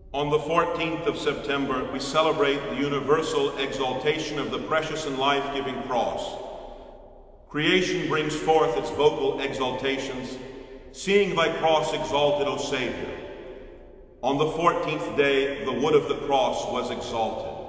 On the 14th of September, we celebrate the universal exaltation of the precious and life-giving cross. Creation brings forth its vocal exaltations, seeing thy cross exalted, O Savior. On the 14th day, the wood of the cross was exalted.